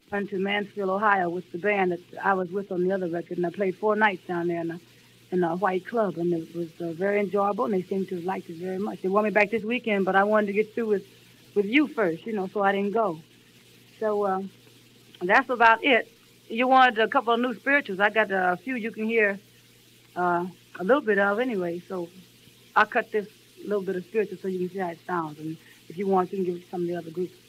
went to Mansfield, Ohio, with the band that I was with on the other record, and I played 4 nights down there in a white club, and it was very enjoyable, and they seemed to have liked it very much. They want me back this weekend, but I wanted to get through with you first, so I didn't go. So that's about it. You wanted a couple of new spirituals. I got a few you can hear uh, a little bit of anyway, so I'll cut this little bit of spiritual so you can see how it sounds, and if you want, you can give it to some of the other groups.